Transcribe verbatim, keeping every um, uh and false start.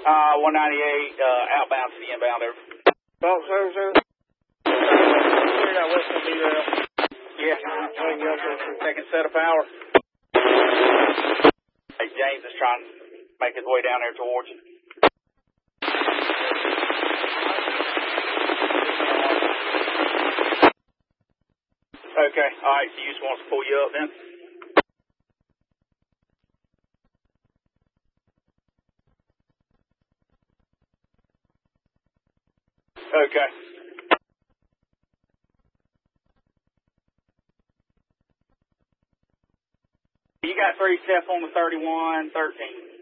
Uh, one ninety-eight, uh, outbound to the inbound there. Box over, sir. Clear that Western detail. Yeah. Thank you, sir. Second set of power. Hey, James is trying to make his way down there towards you. Okay, alright, so you just want us to pull you up then? Okay. You got three step on the thirty-one thirteen.